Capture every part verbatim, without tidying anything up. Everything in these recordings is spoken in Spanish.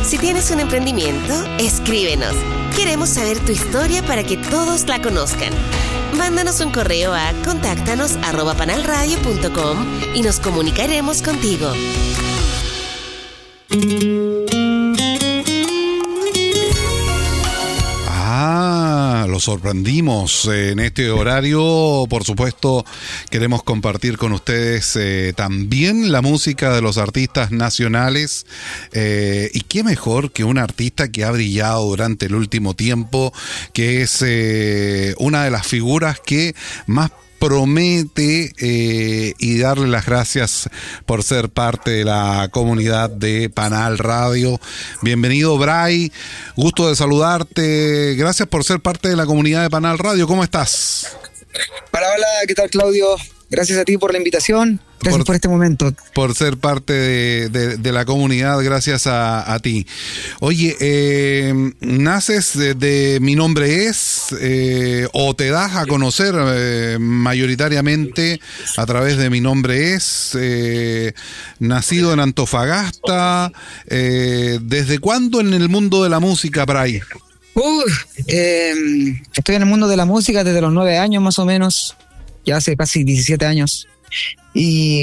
Si tienes un emprendimiento, escríbenos. Queremos saber tu historia para que todos la conozcan. Mándanos un correo a contáctanos arroba panalradio punto com y nos comunicaremos contigo. Ah, lo sorprendimos en este horario. Por supuesto, queremos compartir con ustedes eh, también la música de los artistas nacionales. Eh, y qué mejor que un artista que ha brillado durante el último tiempo, que es eh, una de las figuras que más promete eh, y darle las gracias por ser parte de la comunidad de Panal Radio. Bienvenido, Bray, gusto de saludarte, gracias por ser parte de la comunidad de Panal Radio. ¿Cómo estás? Hola, hola, ¿qué tal, Claudio? Gracias a ti por la invitación, gracias por, por este momento. Por ser parte de, de, de la comunidad, gracias a, a ti. Oye, eh, naces de, de Mi Nombre Es, eh, o te das a conocer eh, mayoritariamente a través de Mi Nombre Es, eh, nacido en Antofagasta. Eh, ¿Desde cuándo en el mundo de la música, Bray? Uh, eh, estoy en el mundo de la música desde los nueve años más o menos. Ya hace casi diecisiete años. Y,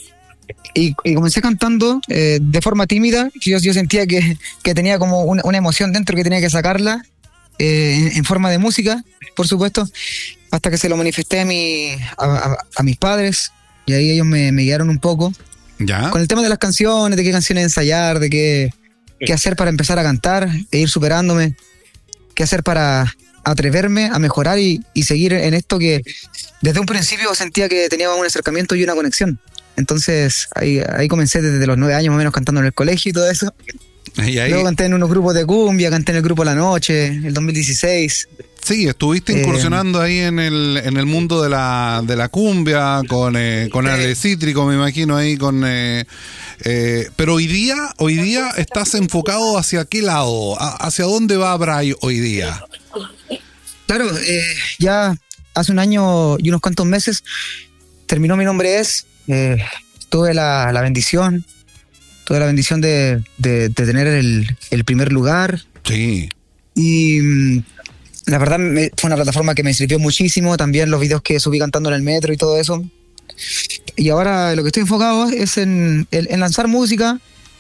y, y comencé cantando eh, de forma tímida. Yo, yo sentía que, que tenía como una, una emoción dentro que tenía que sacarla eh, en, en forma de música, por supuesto, hasta que se lo manifesté a, mi, a, a, a mis padres. Y ahí ellos me, me guiaron un poco. ¿Ya? Con el tema de las canciones, de qué canciones ensayar, de qué, qué hacer para empezar a cantar e ir superándome, qué hacer para atreverme a mejorar y, y seguir en esto que desde un principio sentía que tenía un acercamiento y una conexión. Entonces ahí, ahí comencé desde los nueve años más o menos cantando en el colegio y todo eso. ¿Y ahí? Luego canté en unos grupos de cumbia, canté en el grupo La Noche, el dos mil dieciséis. Sí, estuviste incursionando eh, ahí en el en el mundo de la de la cumbia con eh, con Ale Cítrico, me imagino ahí con eh, eh, pero hoy día hoy día estás enfocado hacia qué lado, hacia dónde va Bray hoy día. Claro, eh, ya hace un año y unos cuantos meses terminó Mi Nombre Es. Eh, tuve la, la bendición, tuve la bendición de, de, de tener el, el primer lugar. Sí. Y mm, la verdad me, fue una plataforma que me sirvió muchísimo. También los videos que subí cantando en el metro y todo eso. Y ahora lo que estoy enfocado es en, en, en lanzar música,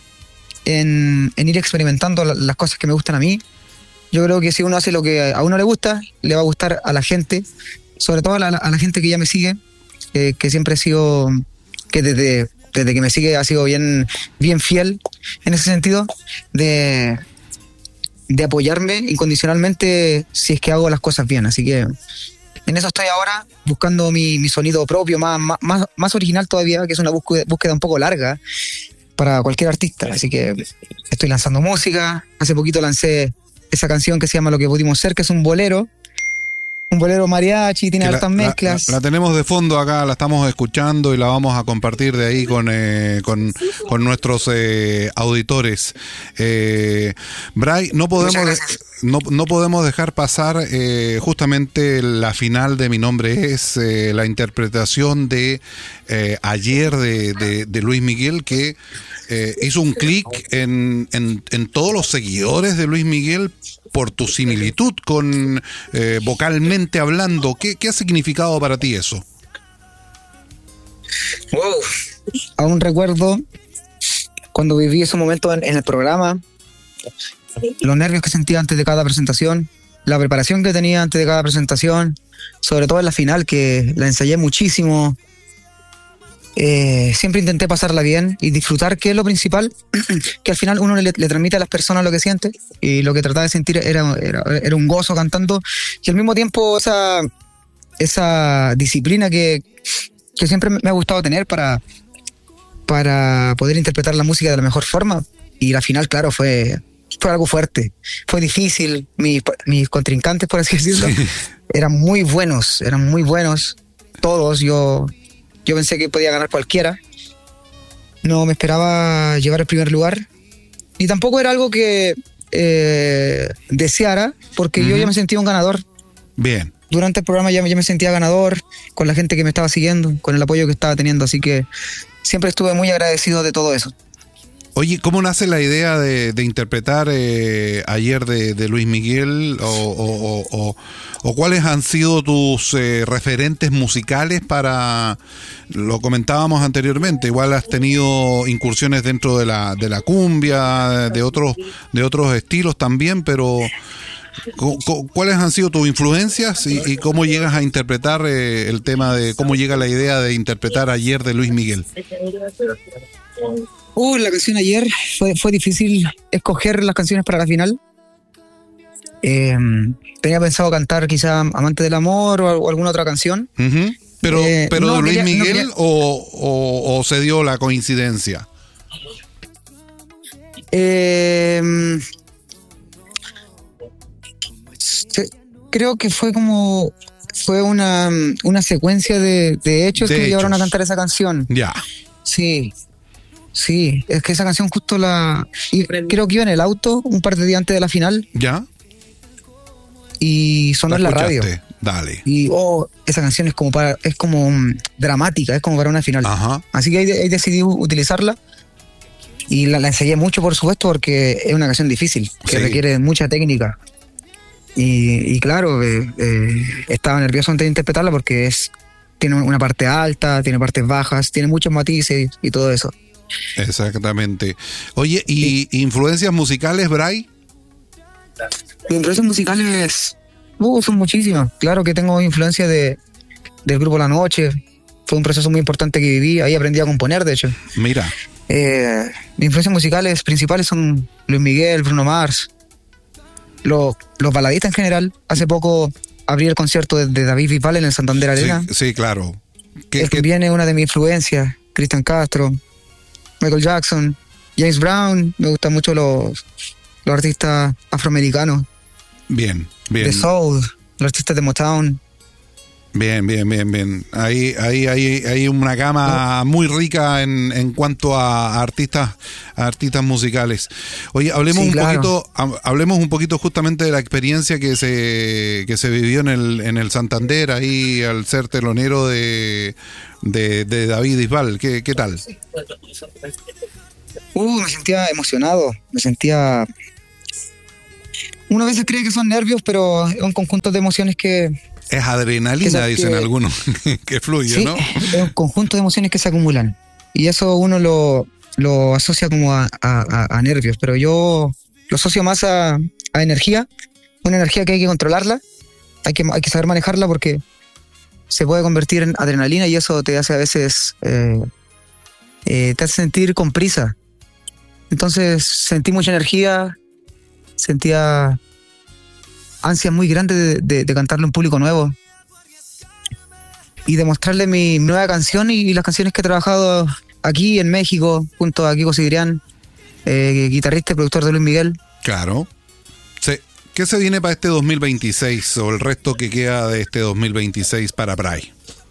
en, en ir experimentando la, las cosas que me gustan a mí. Yo creo que si uno hace lo que a uno le gusta, le va a gustar a la gente, sobre todo a la, a la gente que ya me sigue, eh, que siempre he sido, que desde, desde que me sigue ha sido bien, bien fiel en ese sentido, de, de apoyarme incondicionalmente si es que hago las cosas bien. Así que en eso estoy ahora, buscando mi, mi sonido propio, más, más, más original todavía, que es una búsqueda, búsqueda un poco larga para cualquier artista. Así que estoy lanzando música. Hace poquito lancé esa canción que se llama Lo que pudimos ser, que es un bolero, un bolero mariachi, tiene hartas mezclas. La, la, la tenemos de fondo acá, la estamos escuchando y la vamos a compartir de ahí con eh, con, con nuestros eh, auditores. Eh, Bray, no podemos no, no podemos dejar pasar eh, justamente la final de Mi Nombre Es, eh, la interpretación de eh, ayer de, de, de Luis Miguel, que Eh, hizo un clic en, en, en todos los seguidores de Luis Miguel por tu similitud con eh, vocalmente hablando. ¿Qué, ¿Qué ha significado para ti eso? Wow. Aún recuerdo cuando viví ese momento en, en el programa, los nervios que sentía antes de cada presentación, la preparación que tenía antes de cada presentación, sobre todo en la final, que la ensayé muchísimo. Eh, siempre intenté pasarla bien y disfrutar, que es lo principal, que al final uno le, le transmite a las personas lo que siente, y lo que trataba de sentir era, era, era un gozo cantando, y al mismo tiempo esa, esa disciplina que, que siempre me ha gustado tener para, para poder interpretar la música de la mejor forma. Y la final, claro, fue, fue algo fuerte, fue difícil. Mis, mis contrincantes, por así decirlo, sí, eran muy buenos, eran muy buenos todos. Yo Yo pensé que podía ganar cualquiera. No me esperaba llevar el primer lugar. Y tampoco era algo que eh, deseara, porque uh-huh. yo ya me sentía un ganador. Bien. Durante el programa ya, ya me sentía ganador, con la gente que me estaba siguiendo, con el apoyo que estaba teniendo. Así que siempre estuve muy agradecido de todo eso. Oye, ¿cómo nace la idea de, de interpretar eh, ayer de, de Luis Miguel? O, o, o, o, o cuáles han sido tus eh, referentes musicales para... Lo comentábamos anteriormente, igual has tenido incursiones dentro de la, de la cumbia, de otros, de otros estilos también, pero... ¿Cuáles han sido tus influencias y, y cómo llegas a interpretar eh, el tema de cómo llega la idea de interpretar ayer de Luis Miguel? Uh, la canción ayer fue, fue difícil escoger las canciones para la final. Eh, tenía pensado cantar quizá Amante del Amor o, o alguna otra canción. Uh-huh. Pero, eh, pero no, de Luis quería, Miguel no quería... o, o, o se dio la coincidencia. Eh, creo que fue como fue una, una secuencia de, de hechos de que me hechos. llevaron a cantar esa canción. Ya. Sí, sí, es que esa canción justo la... Y creo que iba en el auto un par de días antes de la final. ¿Ya? Y sonó en la radio. Dale. Y oh, esa canción es como para, es como um, dramática, es como para una final. Ajá. Así que ahí, ahí decidí utilizarla. Y la, la ensayé mucho, por supuesto, porque es una canción difícil, que sí. requiere mucha técnica. Y, y claro, eh, eh, estaba nervioso antes de interpretarla porque es tiene una parte alta, tiene partes bajas, tiene muchos matices y todo eso. Exactamente. Oye, ¿y sí. influencias musicales, Bray? Mis influencias musicales uh, son muchísimas. Claro que tengo influencia de del grupo La Noche. Fue un proceso muy importante que viví. Ahí aprendí a componer, de hecho. Mira. Eh, mis influencias musicales principales son Luis Miguel, Bruno Mars, los, los baladistas en general. Hace poco abrí el concierto de, de David Bisbal en el Santander Arena. Sí, sí, claro. Que viene una de mis influencias, Cristian Castro, Michael Jackson, James Brown. Me gustan mucho los, los artistas afroamericanos. Bien, bien. De soul, los artistas de Motown. Bien, bien, bien, bien. Ahí, ahí, ahí, hay una gama muy rica en, en cuanto a artistas, a artistas musicales. Oye, hablemos sí, un claro. poquito, hablemos un poquito justamente de la experiencia que se, que se vivió en el, en el Santander, ahí al ser telonero de, de, de David Bisbal. ¿Qué, qué tal? Uh, me sentía emocionado, me sentía. Uno a veces cree que son nervios, pero es un conjunto de emociones que. Es adrenalina, que, dicen que, algunos, que fluye, sí, ¿no? Es un conjunto de emociones que se acumulan. Y eso uno lo, lo asocia como a, a, a nervios, pero yo lo asocio más a, a energía, una energía que hay que controlarla, hay que, hay que saber manejarla porque se puede convertir en adrenalina y eso te hace a veces, eh, eh, te hace sentir con prisa. Entonces sentí mucha energía, sentía... ansia muy grande de, de, de cantarle a un público nuevo y demostrarle mi nueva canción y, y las canciones que he trabajado aquí en México junto a Kiko Sidrián, eh, guitarrista y productor de Luis Miguel. Claro. Sí. ¿Qué se viene para este dos mil veintiséis o el resto que queda de este dos mil veintiséis para Bray?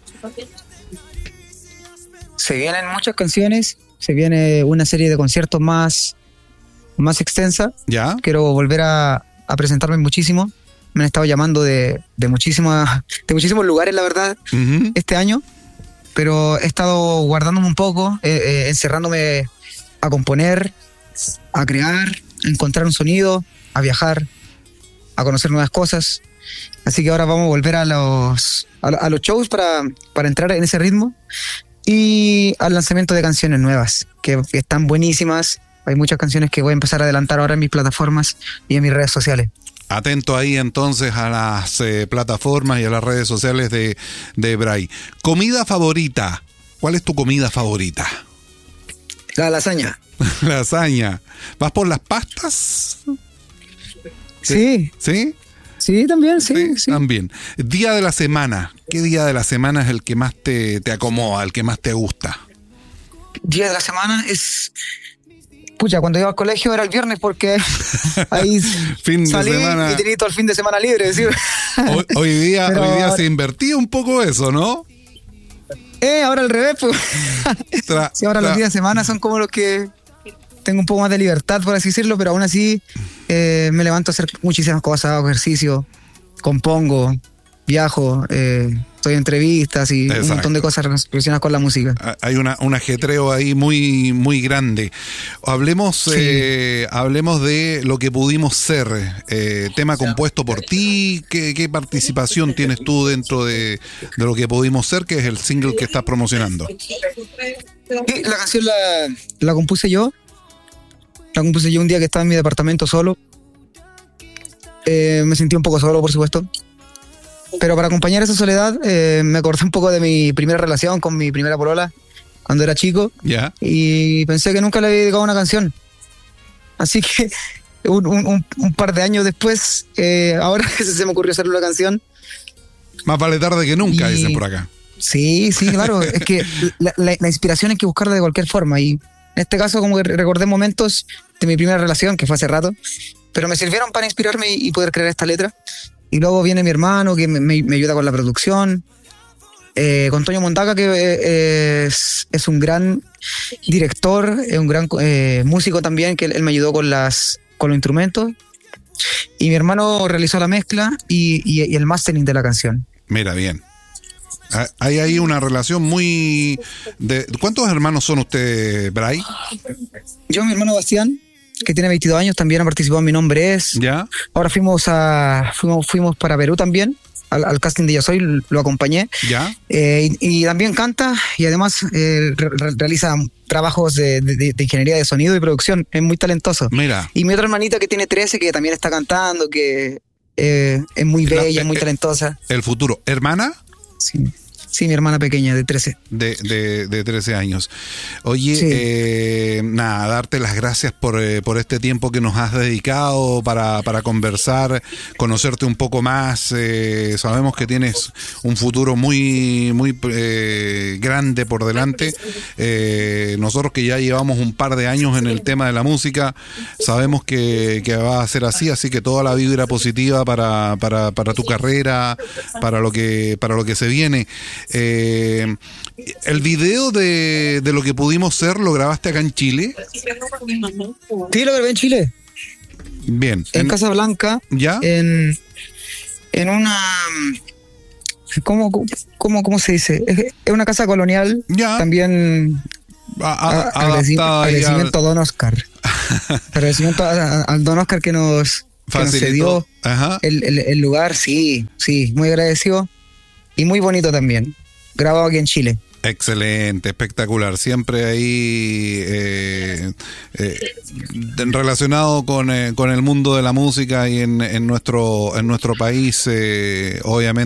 Se vienen muchas canciones, se viene una serie de conciertos más, más extensa. ¿Ya? Quiero volver a, a presentarme muchísimo. Me han estado llamando de, de, muchísimas, de muchísimos lugares, la verdad, uh-huh. este año. Pero he estado guardándome un poco, eh, eh, encerrándome a componer, a crear, a encontrar un sonido, a viajar, a conocer nuevas cosas. Así que ahora vamos a volver a los, a, a los shows para, para entrar en ese ritmo. Y al lanzamiento de canciones nuevas, que, que están buenísimas. Hay muchas canciones que voy a empezar a adelantar ahora en mis plataformas y en mis redes sociales. Atento ahí entonces a las eh, plataformas y a las redes sociales de, de Bray. ¿Comida favorita? ¿Cuál es tu comida favorita? La lasaña. Lasaña. ¿Vas por las pastas? Sí. ¿Sí? Sí, también, sí, sí, sí. También. Día de la semana. ¿Qué día de la semana es el que más te, te acomoda, el que más te gusta? Día de la semana es... Pucha, cuando iba al colegio era el viernes porque ahí fin salí de semana. Y tenía todo el fin de semana libre. ¿Sí? Hoy, hoy, día, Pero, hoy día se invertía un poco eso, ¿no? Eh, ahora al revés, pues. Tra, sí, ahora tra. los días de semana son como los que tengo un poco más de libertad, por así decirlo, pero aún así eh, me levanto a hacer muchísimas cosas, hago ejercicio, compongo, viajo. Eh, estoy en entrevistas y Exacto. un montón de cosas relacionadas con la música. Hay una, un ajetreo ahí muy, muy grande. Hablemos, sí. eh, hablemos de lo que pudimos ser. Eh, tema compuesto por ti. ¿Qué, qué participación tienes tú dentro de, de lo que pudimos ser, que es el single que estás promocionando? Sí, la canción la, la compuse yo. La compuse yo un día que estaba en mi departamento solo. Eh, me sentí un poco solo, por supuesto. Pero para acompañar esa soledad, eh, me acordé un poco de mi primera relación con mi primera polola cuando era chico. Yeah. Y pensé que nunca le había dedicado una canción. Así que un, un, un par de años después, eh, ahora se me ocurrió hacerle una canción. Más vale tarde que nunca, y... dicen por acá. Sí, sí, claro. Es que la, la, la inspiración hay que buscarla de cualquier forma. Y en este caso, como que recordé momentos de mi primera relación, que fue hace rato, pero me sirvieron para inspirarme y, y poder crear esta letra. Y luego viene mi hermano, que me, me, me ayuda con la producción. Eh, con Toño Mondaca, que eh, es, es un gran director, es un gran eh, músico también, que él, él me ayudó con, las, con los instrumentos. Y mi hermano realizó la mezcla y, y, y el mastering de la canción. Mira, bien. Hay ahí una relación muy... De, ¿cuántos hermanos son ustedes, Bray? Yo, mi hermano Bastián, que tiene veintidós años, también ha participado en Mi Nombre Es. ¿Ya? Ahora fuimos a fuimos, fuimos para Perú también, al, al casting de Ya Soy, lo acompañé. ¿Ya? Eh, y, y también canta y además eh, re, realiza trabajos de, de, de ingeniería de sonido y producción. Es muy talentoso. Mira. Y mi otra hermanita que tiene trece, que también está cantando, que eh, es muy bella, la, es muy talentosa. El futuro. ¿Hermana? Sí. Sí, mi hermana pequeña, de trece. De, de, de trece años. Oye, sí. eh, nada, darte las gracias por, eh, por este tiempo que nos has dedicado para, para conversar, conocerte un poco más. Eh, sabemos que tienes un futuro muy, muy eh, grande por delante. Eh, nosotros que ya llevamos un par de años en el tema de la música, sabemos que, que va a ser así, así que toda la vibra positiva para, para, para tu carrera, para lo que, para lo que se viene. Eh, el video de, de lo que pudimos ser, ¿lo grabaste acá en Chile? Sí, lo grabé en Chile. Bien. En, en Casablanca. ¿Ya? En, en una... ¿Cómo, cómo, ¿Cómo se dice? Es una casa colonial. ¿Ya? También... A, a, agradecimiento, agradecimiento al... a Don Oscar. Agradecimiento a, a Don Oscar que nos, que nos cedió el, el, el lugar. Sí, sí, muy agradecido. Y muy bonito también, grabado aquí en Chile. Excelente, espectacular. Siempre ahí eh, eh, relacionado con, eh, con el mundo de la música y en, en, nuestro, en nuestro país, eh, obviamente.